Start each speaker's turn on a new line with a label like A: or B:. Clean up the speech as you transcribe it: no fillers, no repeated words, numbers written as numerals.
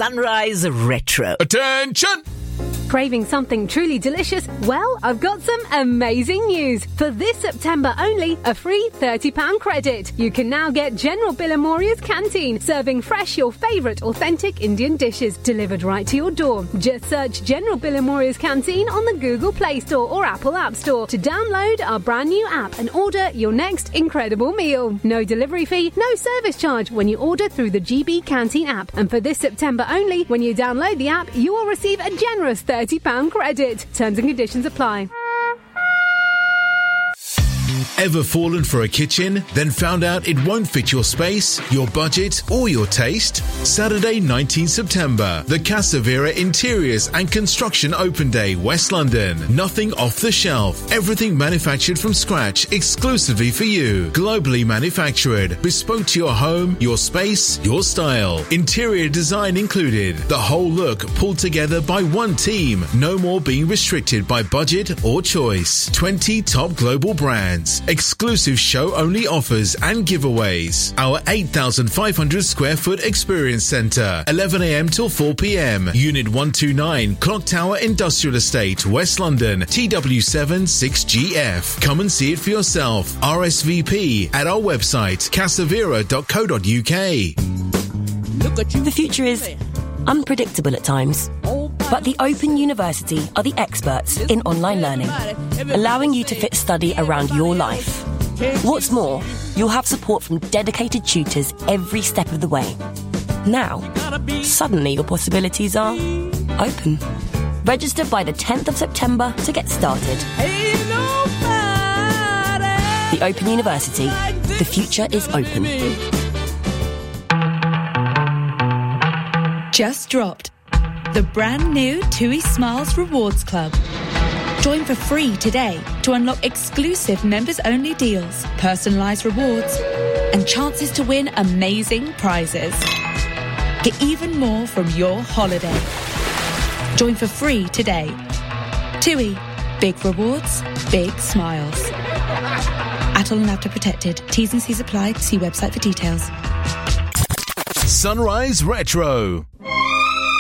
A: Sunrise Retro.
B: Attention!
C: Craving something truly delicious? Well, I've got some amazing news. For this September only, a free £30 credit. You can now get General Billamoria's Canteen, serving fresh your favourite authentic Indian dishes, delivered right to your door. Just search General Billamoria's Canteen on the Google Play Store or Apple App Store to download our brand new app and order your next incredible meal. No delivery fee, no service charge when you order through the GB Canteen app. And for this September only, when you download the app, you will receive a generous £30 credit. Terms and conditions apply.
D: Ever fallen for a kitchen, then found out it won't fit your space, your budget, or your taste? Saturday, 19 September, the Casavera Interiors and Construction Open Day, West London. Nothing off the shelf. Everything manufactured from scratch, exclusively for you. Globally manufactured, bespoke to your home, your space, your style. Interior design included. The whole look pulled together by one team. No more being restricted by budget or choice. 20 top global brands. Exclusive show-only offers and giveaways. Our 8,500 square foot experience centre, 11 a.m. till 4 p.m. Unit 129, Clock Tower Industrial Estate, West London, TW7 6GF. Come and see it for yourself. RSVP at our website, casavera.co.uk.
E: The future is unpredictable at times, but the Open University are the experts in online learning, allowing you to fit study around your life. What's more, you'll have support from dedicated tutors every step of the way. Now, suddenly your possibilities are open. Register by the 10th of September to get started. The Open University. The future is open.
F: Just dropped the brand new TUI Smiles Rewards Club. Join for free today to unlock exclusive members-only deals, personalised rewards, and chances to win amazing prizes. Get even more from your holiday. Join for free today. TUI. Big rewards, big smiles. Atoll and Apta protected. T's and C's apply. See website for details.
D: Sunrise Retro.